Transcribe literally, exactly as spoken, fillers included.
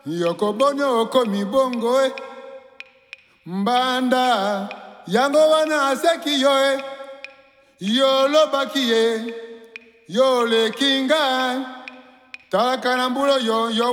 Yokobonyo okomi bongo e. Mbanda yango wana aseki yo e. Yo lobaki e. Yo le kinga. Talakanambulo yo yo